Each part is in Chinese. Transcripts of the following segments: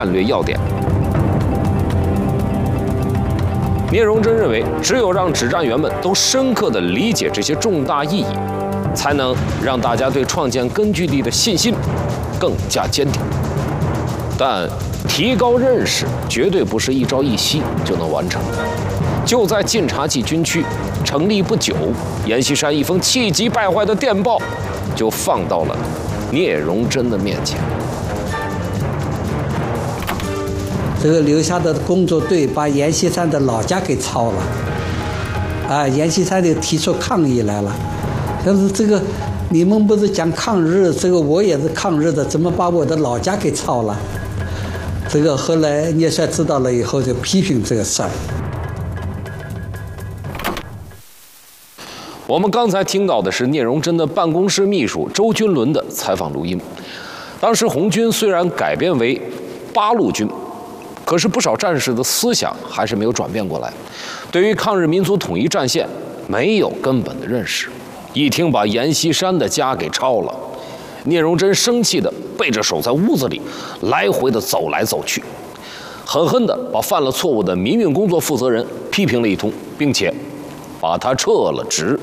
战略要点。聂荣臻认为，只有让指战员们都深刻地理解这些重大意义，才能让大家对创建根据地的信心更加坚定。但提高认识绝对不是一朝一夕就能完成的。就在晋察冀军区成立不久，阎锡山一封气急败坏的电报就放到了聂荣臻的面前。 这个留下的工作队把阎锡山的老家给抄了，阎锡山就提出抗议来了，但是这个你们不是讲抗日，这个我也是抗日的，怎么把我的老家给抄了？这个后来聂帅知道了以后就批评这个事儿。 我们刚才听到的是聂荣臻的办公室秘书周君伦的采访录音。当时红军虽然改编为八路军，可是不少战士的思想还是没有转变过来，对于抗日民族统一战线没有根本的认识。一听把阎锡山的家给抄了，聂荣臻生气地背着手在屋子里来回地走来走去，狠狠地把犯了错误的民运工作负责人批评了一通，并且把他撤了职。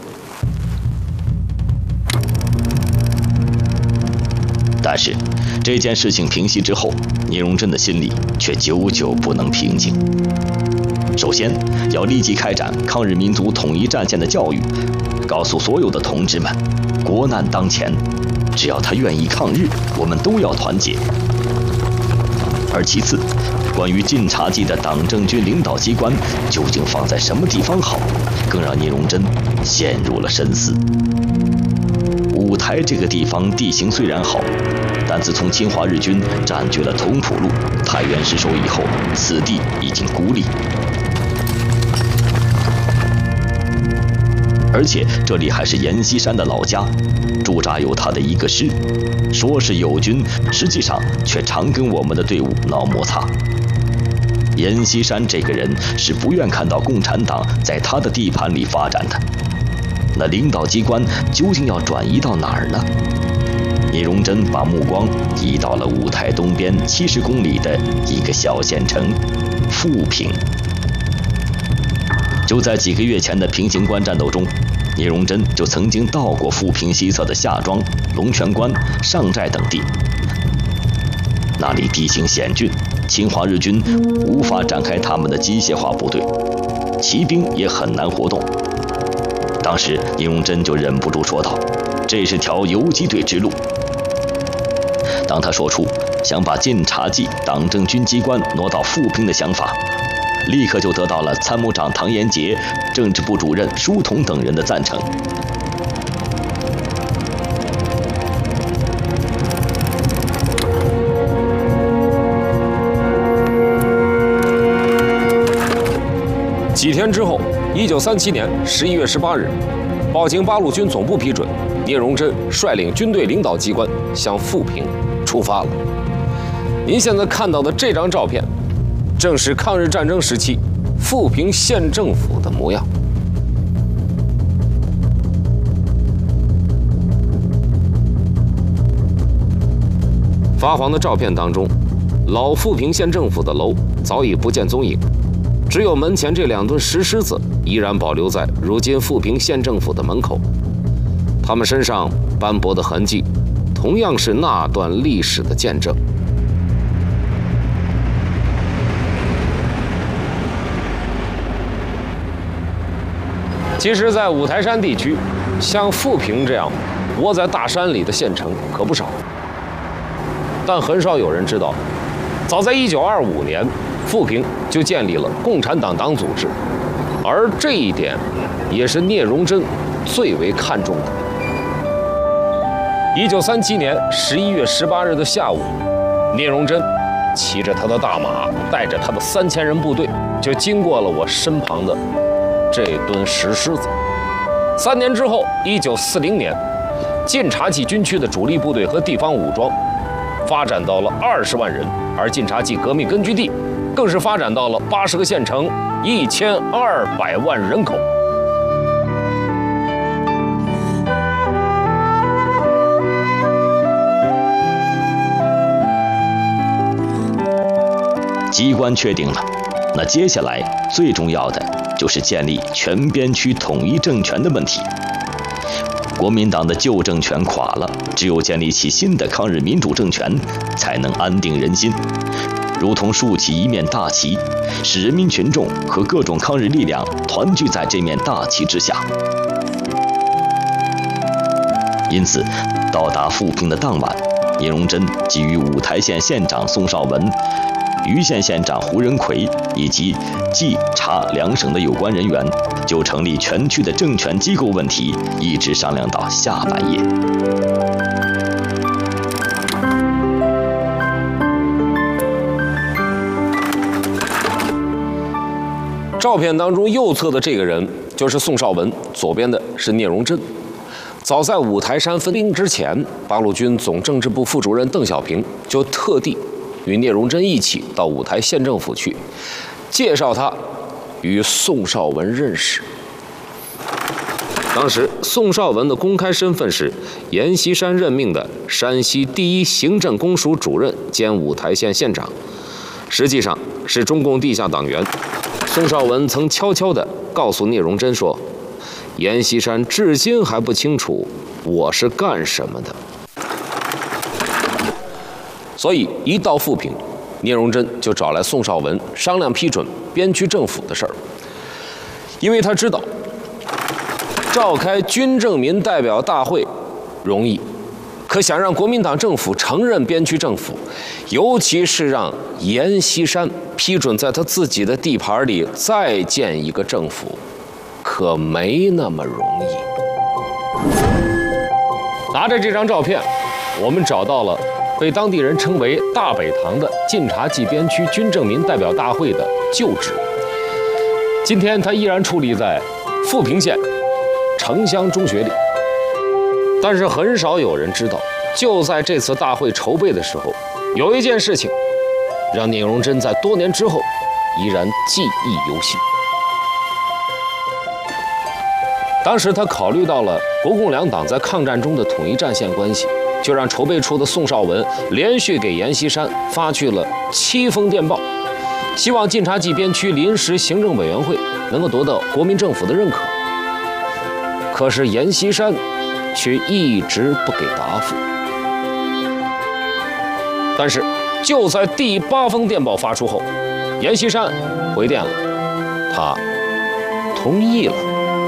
但是这件事情平息之后，聂荣臻的心里却久久不能平静。首先要立即开展抗日民族统一战线的教育，告诉所有的同志们，国难当前，只要他愿意抗日，我们都要团结。而其次，关于晋察冀的党政军领导机关究竟放在什么地方好，更让聂荣臻陷入了深思。五台这个地方地形虽然好，但自从侵华日军占据了同蒲路、太原失守以后，此地已经孤立。而且这里还是阎锡山的老家，驻扎有他的一个师，说是友军，实际上却常跟我们的队伍闹摩擦。阎锡山这个人是不愿看到共产党在他的地盘里发展的，那领导机关究竟要转移到哪儿呢？聂荣臻把目光移到了五台东边70公里的一个小县城富平。就在几个月前的平型关战斗中，聂荣臻就曾经到过富平西侧的夏庄、龙泉关、上寨等地。那里地形险峻，侵华日军无法展开他们的机械化部队，骑兵也很难活动。当时聂荣臻就忍不住说道：“这是条游击队之路。”当他说出想把晋察冀党政军机关挪到富平的想法，立刻就得到了参谋长唐延杰、政治部主任舒同等人的赞成。 几天之后，1937年11月18日，报经八路军总部批准，聂荣臻率领军队领导机关向富平出发了。您现在看到的这张照片，正是抗日战争时期富平县政府的模样。发黄的照片当中，老富平县政府的楼早已不见踪影，只有门前这2吨石狮子依然保留在如今富平县政府的门口。他们身上斑驳的痕迹，同样是那段历史的见证。其实，在五台山地区，像富平这样窝在大山里的县城可不少，但很少有人知道，早在1925年，富平就建立了共产党党组织，而这一点也是聂荣臻最为看重的。1937年11月18日的下午，聂荣臻骑着他的大马，带着他的3000人部队，就经过了我身旁的这吨石狮子。3年之后，1940年，晋察冀军区的主力部队和地方武装发展到了20万人，而晋察冀革命根据地更是发展到了80个县城，1200万人口。 机关确定了，那接下来最重要的就是建立全边区统一政权的问题。国民党的旧政权垮了，只有建立起新的抗日民主政权，才能安定人心，如同竖起一面大旗，使人民群众和各种抗日力量团聚在这面大旗之下。因此，到达富平的当晚，聂荣臻即与五台县县长宋绍文、余县县长胡仁奎以及冀察两省的有关人员，就成立全区的政权机构问题，一直商量到下半夜。 照片当中右侧的这个人就是宋绍文，左边的是聂荣臻。早在五台山分兵之前，八路军总政治部副主任邓小平就特地与聂荣臻一起到五台县政府去，介绍他与宋绍文认识。当时宋绍文的公开身份是阎锡山任命的山西第一行政公署主任兼五台县县长，实际上是中共地下党员。宋绍文曾悄悄地告诉聂荣臻说，阎锡山至今还不清楚我是干什么的。所以一到富平，聂荣臻就找来宋绍文商量批准边区政府的事儿，因为他知道召开军政民代表大会容易，可想让国民党政府承认边区政府，尤其是让阎锡山批准在他自己的地盘里再建一个政府，可没那么容易。拿着这张照片，我们找到了被当地人称为大北塘的晋察冀边区军政民代表大会的旧址。今天它依然矗立在富平县城乡中学里，但是很少有人知道，就在这次大会筹备的时候，有一件事情让聂荣臻在多年之后依然记忆犹新。当时他考虑到了国共两党在抗战中的统一战线关系，就让筹备处的宋绍文连续给阎锡山发去了7封电报，希望晋察冀边区临时行政委员会能够得到国民政府的认可。可是阎锡山却一直不给答复。但是就在第8封电报发出后，阎锡山回电了，他同意了。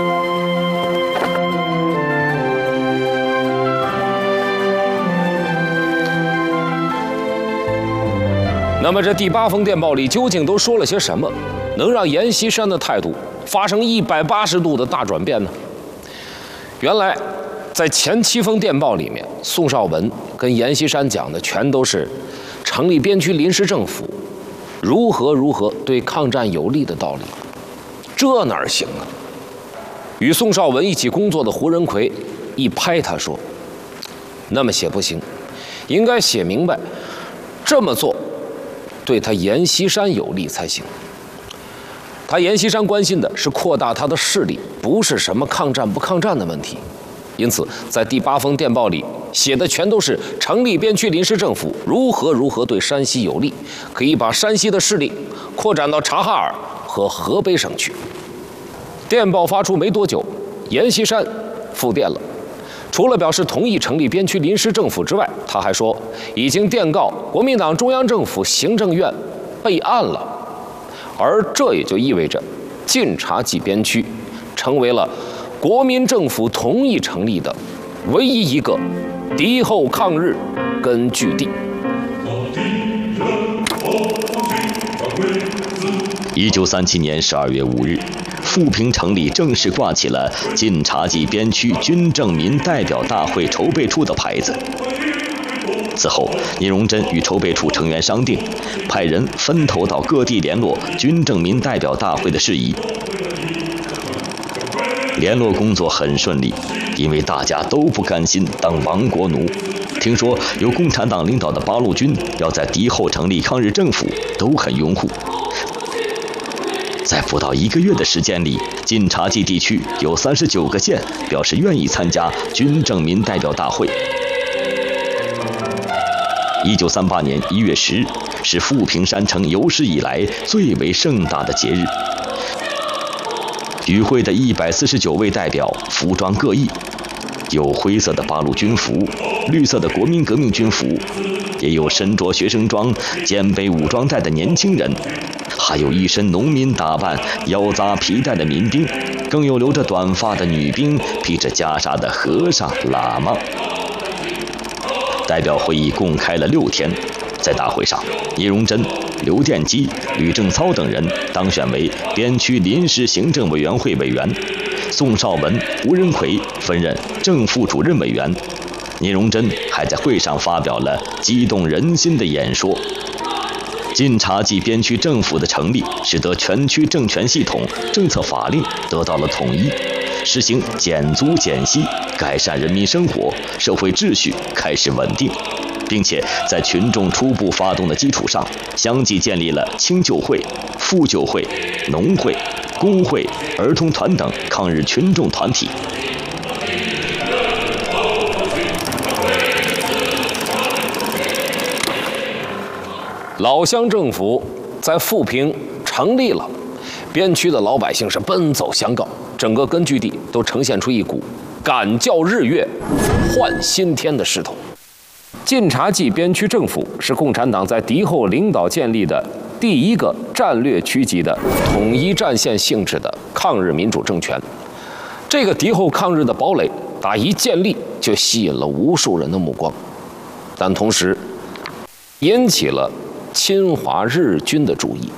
那么这第8封电报里究竟都说了些什么，能让阎锡山的态度发生180度的大转变呢？原来在前7封电报里面，宋绍文跟阎锡山讲的全都是成立边区临时政府，如何对抗战有利的道理。这哪行啊？与宋绍文一起工作的胡仁奎一拍他说，那么写不行，应该写明白，这么做对他阎锡山有利才行。他阎锡山关心的是扩大他的势力，不是什么抗战不抗战的问题。因此在第8封电报里写的全都是成立边区临时政府如何对山西有利，可以把山西的势力扩展到察哈尔和河北省去。电报发出没多久，阎锡山复电了，除了表示同意成立边区临时政府之外，他还说已经电告国民党中央政府行政院备案了。而这也就意味着晋察冀边区成为了国民政府同意成立的唯一一个敌后抗日根据地。 1937年12月5日，富平城里正式挂起了晋察冀边区军政民代表大会筹备处的牌子。此后，聂荣臻与筹备处成员商定，派人分头到各地联络军政民代表大会的事宜。联络工作很顺利，因为大家都不甘心当亡国奴。听说由共产党领导的八路军要在敌后成立抗日政府，都很拥护。在不到1个月的时间里，晋察冀地区有39个县表示愿意参加军政民代表大会。1938年1月10日， 是富平山城有史以来最为盛大的节日。与会的149位代表服装各异，有灰色的八路军服、绿色的国民革命军服，也有身着学生装、肩背武装带的年轻人，还有一身农民打扮、腰扎皮带的民兵，更有留着短发的女兵、披着袈裟的和尚、喇嘛。代表会议共开了6天，在大会上，聂荣臻、刘殿基、吕正操等人当选为边区临时行政委员会委员，宋绍文、吴仁奎分任正副主任委员。聂荣臻还在会上发表了激动人心的演说。晋察冀边区政府的成立，使得全区政权系统、政策法令得到了统一，实行减租减息，改善人民生活，社会秩序开始稳定，并且在群众初步发动的基础上，相继建立了青救会、妇救会、农会、工会、儿童团等抗日群众团体。 老乡政府在富平成立了，边区的老百姓是奔走相告，整个根据地都呈现出一股赶教日月、换新天的势头。晋察冀边区政府是共产党在敌后领导建立的第一个战略区级的统一战线性质的抗日民主政权。这个敌后抗日的堡垒，打一建立就吸引了无数人的目光，但同时引起了侵华日军的注意。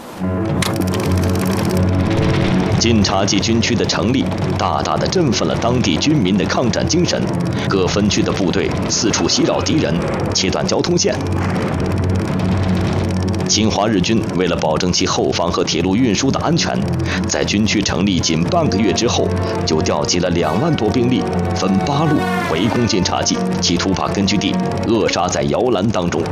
晋察冀军区的成立，大大的振奋了当地军民的抗战精神。各分区的部队四处袭扰敌人，切断交通线。侵华日军为了保证其后方和铁路运输的安全，在军区成立仅半个月之后，就调集了2万多兵力，分8路围攻晋察冀，企图把根据地扼杀在摇篮当中。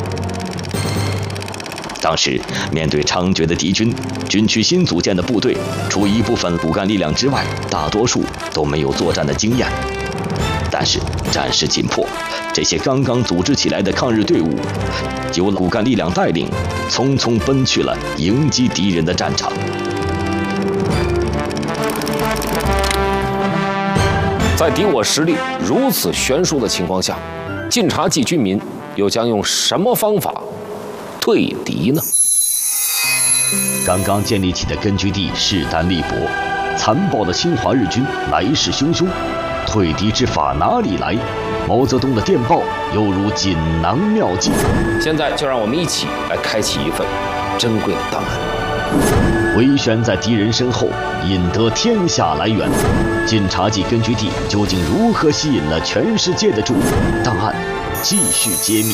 当时面对猖獗的敌军，军区新组建的部队，除一部分骨干力量之外，大多数都没有作战的经验。但是战事紧迫，这些刚刚组织起来的抗日队伍，由骨干力量带领，匆匆奔去了迎击敌人的战场。 在敌我实力如此悬殊的情况下，晋察冀军民又将用什么方法退敌呢？ 刚刚建立起的根据地势单力薄，残暴的侵华日军来势汹汹，退敌之法哪里来？毛泽东的电报犹如锦囊妙计。 现在就让我们一起来开启一份珍贵的档案。 回旋在敌人身后，引得天下来援。晋察冀根据地究竟如何吸引了全世界的注意？档案继续揭秘。